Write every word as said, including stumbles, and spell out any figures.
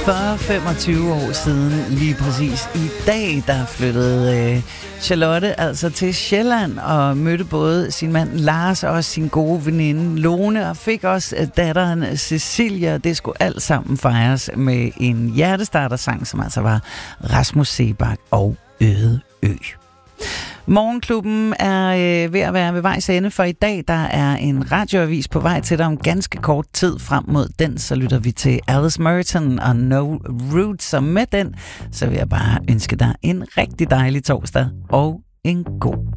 For femogtyve år siden, lige præcis i dag, der flyttede øh, Charlotte altså til Sjælland og mødte både sin mand Lars og også sin gode veninde Lone og fik også øh, datteren Cecilia. Det skulle alt sammen fejres med en hjertestartersang, som altså var Rasmus Seebach og Øde Ø. Morgenklubben er øh, ved at være ved vejs ende for i dag. Der er en radioavis på vej til dig om ganske kort tid. Frem mod den, så lytter vi til Alice Merton og No Roots. Så med den, så vil jeg bare ønske dig en rigtig dejlig torsdag og en god